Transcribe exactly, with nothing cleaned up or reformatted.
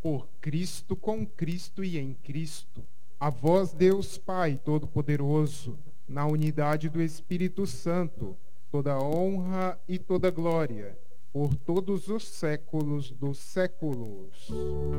por Cristo, com Cristo e em Cristo. A vós, Deus Pai Todo-Poderoso, na unidade do Espírito Santo, toda honra e toda glória, por todos os séculos dos séculos.